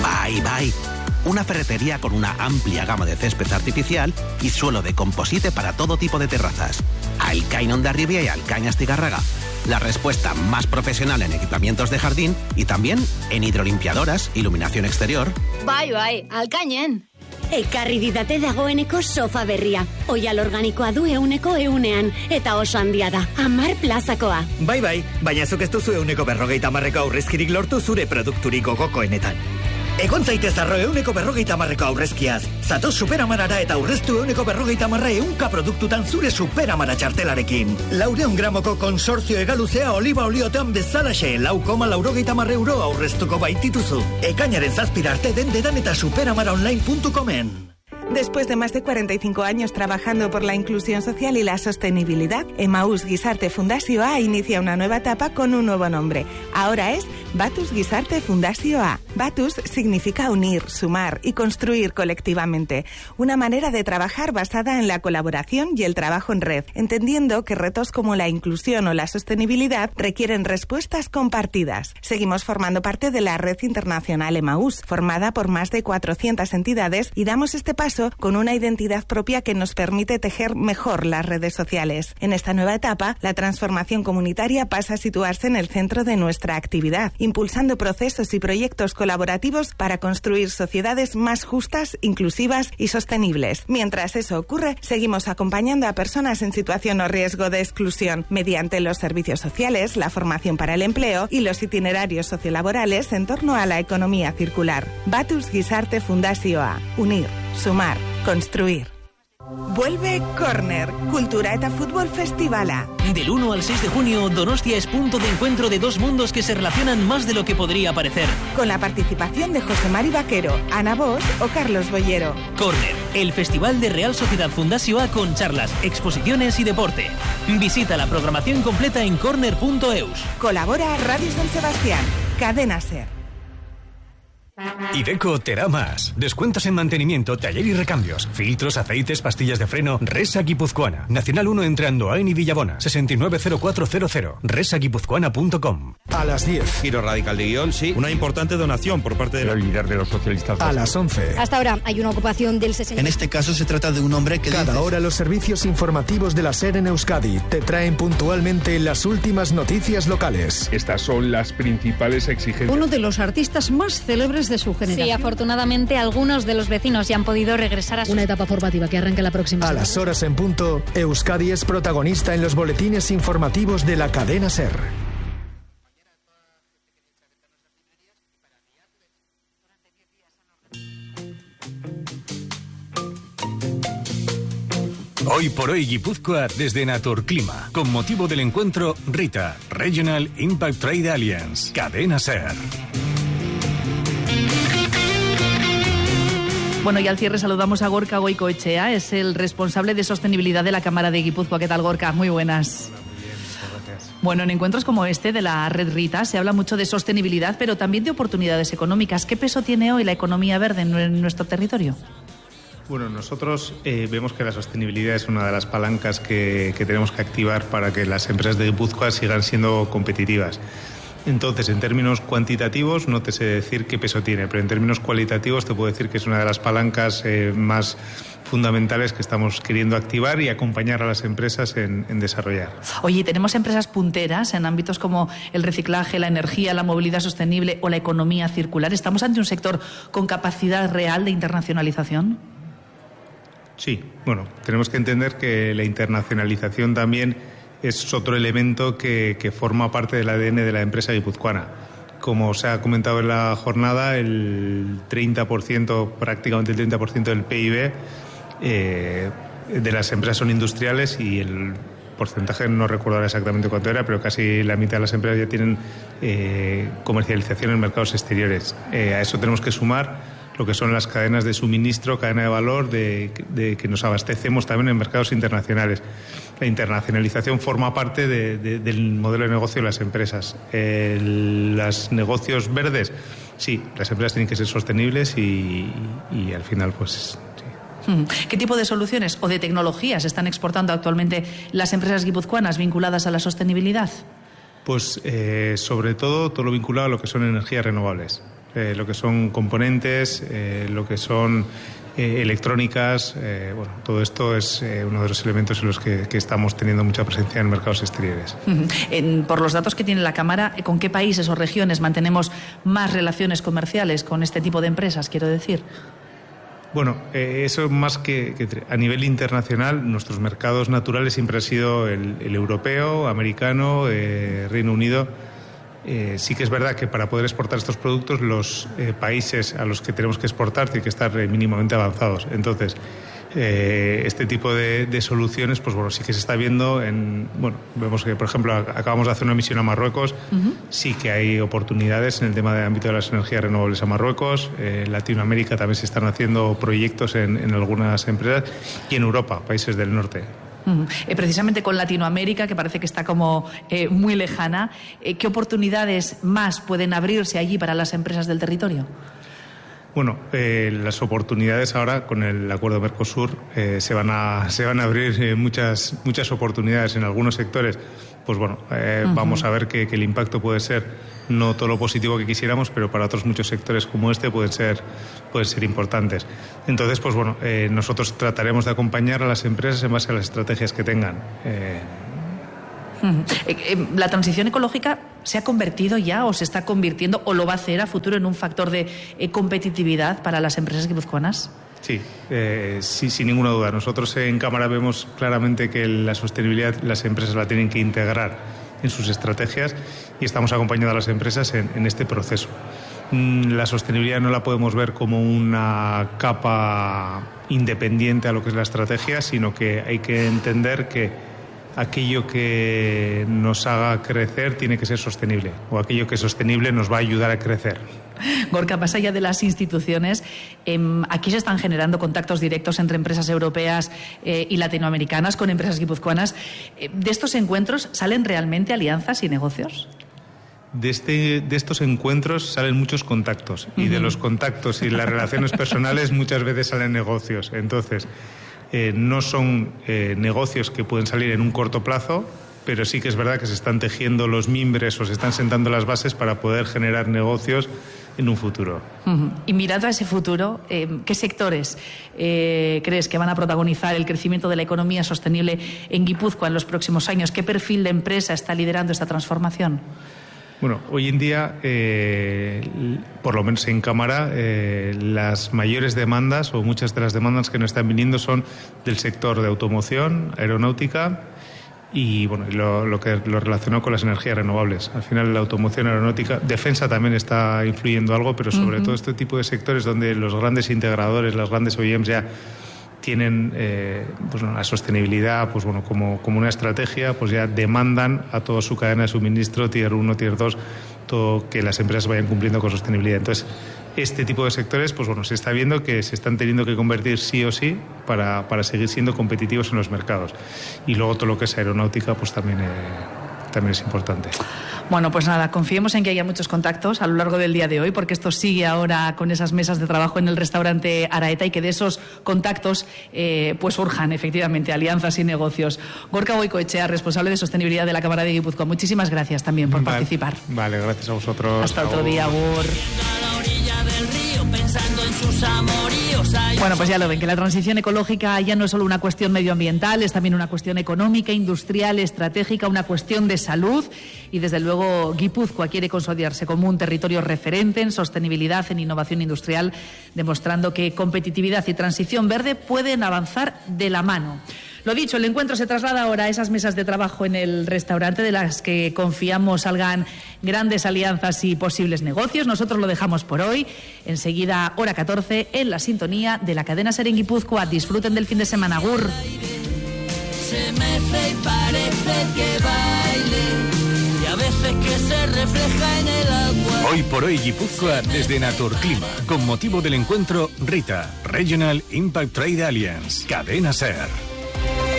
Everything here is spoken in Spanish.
Bye. Una ferretería con una amplia gama de césped artificial y suelo de composite para todo tipo de terrazas. Alcain Hondarribia y Alcain Astigarraga. La respuesta más profesional en equipamientos de jardín y también en hidrolimpiadoras, iluminación exterior. Bai, Alcainen. Ekarri didate dagoeneko sofa berria. Oial organikoa du euneko eunean. Eta oso handia da. 10 plazakoa. Bai, baina zuk ez duzu 150 aurrezkirik lortu zure produkturik gogokoenetan. Egon zaitez arro 150 aurrezkiaz. Zatoz Superamarara eta aurreztu 150 ehunka produktutan zure Superamara txartelarekin. 400 gramoko konsortzio egaluzea oliba oliotean bezalaxe 4,80 euro aurreztuko baitituzu. Ekainaren 7 arte dendetan eta superamaraonline.comen. Después de más de 45 años trabajando por la inclusión social y la sostenibilidad, Emaús Gizarte Fundazioa inicia una nueva etapa con un nuevo nombre. Ahora es Batus Gizarte Fundazioa. Batus significa unir, sumar y construir colectivamente. Una manera de trabajar basada en la colaboración y el trabajo en red, entendiendo que retos como la inclusión o la sostenibilidad requieren respuestas compartidas. Seguimos formando parte de la red internacional Emaús, formada por más de 400 entidades, y damos este paso con una identidad propia que nos permite tejer mejor las redes sociales. En esta nueva etapa, la transformación comunitaria pasa a situarse en el centro de nuestra actividad, impulsando procesos y proyectos colaborativos para construir sociedades más justas, inclusivas y sostenibles. Mientras eso ocurre, seguimos acompañando a personas en situación o riesgo de exclusión mediante los servicios sociales, la formación para el empleo y los itinerarios sociolaborales en torno a la economía circular. Batus Gizarte Fundazioa. Unir, sumar, construir. Vuelve Corner, Cultura eta Fútbol Festivala. Del 1 al 6 de junio, Donostia es punto de encuentro de dos mundos que se relacionan más de lo que podría parecer. Con la participación de José Mari Vaquero, Ana Bosch o Carlos Boyero. Corner, el festival de Real Sociedad Fundazioa con charlas, exposiciones y deporte. Visita la programación completa en corner.eus. Colabora Radio San Sebastián, Cadena SER. Iveco te da más. Descuentos en mantenimiento, taller y recambios. Filtros, aceites, pastillas de freno. Resa Guipuzcoana. Nacional 1 entre Andoain y Villabona. 690400. resaguipuzcoana.com. A las 10. Giro radical de guión, sí. Una importante donación por parte del líder de los socialistas. A las 11. Hasta ahora hay una ocupación del 60%. En este caso se trata de un hombre que Cada hora los servicios informativos de la SER en Euskadi te traen puntualmente las últimas noticias locales. Estas son las principales exigencias. Uno de los artistas más célebres de su generación. Sí, afortunadamente algunos de los vecinos ya han podido regresar a su... Una etapa formativa que arranca la próxima semana. A las horas en punto, Euskadi es protagonista en los boletines informativos de la cadena SER. Hoy por hoy Guipúzcoa desde Naturclima, con motivo del encuentro RITA, Regional Impact Trade Alliance, Cadena SER. Bueno, y al cierre saludamos a Gorka Goikoetxea, es el responsable de sostenibilidad de la Cámara de Guipúzcoa. ¿Qué tal, Gorka? Muy buenas. Bueno, en encuentros como este de la Red RITA se habla mucho de sostenibilidad, pero también de oportunidades económicas. ¿Qué peso tiene hoy la economía verde en nuestro territorio? Bueno, nosotros vemos que la sostenibilidad es una de las palancas que tenemos que activar para que las empresas de Guipúzcoa sigan siendo competitivas. Entonces, en términos cuantitativos no te sé decir qué peso tiene, pero en términos cualitativos te puedo decir que es una de las palancas más fundamentales que estamos queriendo activar y acompañar a las empresas en desarrollar. Oye, ¿tenemos empresas punteras en ámbitos como el reciclaje, la energía, la movilidad sostenible o la economía circular? ¿Estamos ante un sector con capacidad real de internacionalización? Sí, bueno, tenemos que entender que la internacionalización también es otro elemento que forma parte del ADN de la empresa guipuzcoana. Como se ha comentado en la jornada, el 30%, prácticamente el 30% del PIB de las empresas son industriales y el porcentaje no recuerdo ahora exactamente cuánto era, pero casi la mitad de las empresas ya tienen comercialización en mercados exteriores. A eso tenemos que sumar lo que son las cadenas de suministro, cadena de valor, de que nos abastecemos también en mercados internacionales. La internacionalización forma parte del modelo de negocio de las empresas. Los negocios verdes, sí, las empresas tienen que ser sostenibles y al final, pues... Sí. ¿Qué tipo de soluciones o de tecnologías están exportando actualmente las empresas guipuzcoanas vinculadas a la sostenibilidad? Pues sobre todo lo vinculado a lo que son energías renovables. lo que son componentes, lo que son electrónicas, todo esto es uno de los elementos en los que estamos teniendo mucha presencia en mercados exteriores. Por los datos que tiene la Cámara, ¿con qué países o regiones mantenemos más relaciones comerciales con este tipo de empresas, quiero decir? Bueno, eso más que a nivel internacional, nuestros mercados naturales siempre han sido el europeo, americano, Reino Unido. Sí que es verdad que para poder exportar estos productos los países a los que tenemos que exportar tienen que estar mínimamente avanzados. Entonces, este tipo de soluciones, pues bueno, sí que se está viendo vemos que, por ejemplo, acabamos de hacer una misión a Marruecos. Sí que hay oportunidades en el tema del ámbito de las energías renovables a Marruecos. En Latinoamérica también se están haciendo proyectos en algunas empresas, y en Europa, países del norte. Precisamente con Latinoamérica, que parece que está como muy lejana, ¿qué oportunidades más pueden abrirse allí para las empresas del territorio? Bueno, las oportunidades ahora con el acuerdo Mercosur se van a abrir muchas oportunidades en algunos sectores. Pues bueno, vamos a ver que el impacto puede ser no todo lo positivo que quisiéramos, pero para otros muchos sectores como este pueden ser importantes. Entonces, pues bueno, nosotros trataremos de acompañar a las empresas en base a las estrategias que tengan. ¿La transición ecológica se ha convertido ya o se está convirtiendo o lo va a hacer a futuro en un factor de competitividad para las empresas guipuzcoanas? Sí, sin ninguna duda. Nosotros en Cámara vemos claramente que la sostenibilidad las empresas la tienen que integrar en sus estrategias, y estamos acompañando a las empresas en este proceso. La sostenibilidad no la podemos ver como una capa independiente a lo que es la estrategia, sino que hay que entender que aquello que nos haga crecer tiene que ser sostenible, o aquello que es sostenible nos va a ayudar a crecer. Gorka, más allá de las instituciones, aquí se están generando contactos directos entre empresas europeas y latinoamericanas con empresas guipuzcoanas. ¿De estos encuentros salen realmente alianzas y negocios? De estos encuentros salen muchos contactos, y de los contactos y las relaciones personales muchas veces salen negocios. Entonces, no son negocios que pueden salir en un corto plazo, pero sí que es verdad que se están tejiendo los mimbres o se están sentando las bases para poder generar negocios en un futuro. Y mirando a ese futuro, ¿qué sectores crees que van a protagonizar el crecimiento de la economía sostenible en Guipúzcoa en los próximos años? ¿Qué perfil de empresa está liderando esta transformación? Bueno, hoy en día, por lo menos en Cámara, las mayores demandas o muchas de las demandas que nos están viniendo son del sector de automoción, aeronáutica y bueno, lo relacionado con las energías renovables. Al final, la automoción, aeronáutica, defensa también está influyendo algo, pero sobre todo este tipo de sectores donde los grandes integradores, las grandes OEMs ya tienen la sostenibilidad como una estrategia, pues ya demandan a toda su cadena de suministro, Tier 1, Tier 2, todo, que las empresas vayan cumpliendo con sostenibilidad. Entonces, este tipo de sectores, se está viendo que se están teniendo que convertir sí o sí para seguir siendo competitivos en los mercados. Y luego todo lo que es aeronáutica, pues también es importante. Bueno, pues nada, confiemos en que haya muchos contactos a lo largo del día de hoy, porque esto sigue ahora con esas mesas de trabajo en el restaurante Araeta, y que de esos contactos surjan efectivamente alianzas y negocios. Gorka Goikoetxea, responsable de sostenibilidad de la Cámara de Guipúzcoa, muchísimas gracias también por participar. Vale, gracias a vosotros. Hasta otro día, agur. Bueno, pues ya lo ven, que la transición ecológica ya no es solo una cuestión medioambiental, es también una cuestión económica, industrial, estratégica, una cuestión de salud, y desde luego Guipúzcoa quiere consolidarse como un territorio referente en sostenibilidad, en innovación industrial, demostrando que competitividad y transición verde pueden avanzar de la mano. Lo dicho, el encuentro se traslada ahora a esas mesas de trabajo en el restaurante, de las que confiamos salgan grandes alianzas y posibles negocios. Nosotros lo dejamos por hoy. Enseguida, hora 14, en la sintonía de la cadena SER en Guipúzcoa. Disfruten del fin de semana. Agur. Se mece y parece que baile, y a veces que se refleja en el agua. Hoy por hoy Guipúzcoa desde Naturclima, con motivo del encuentro RITA, Regional Impact Trade Alliance, cadena SER.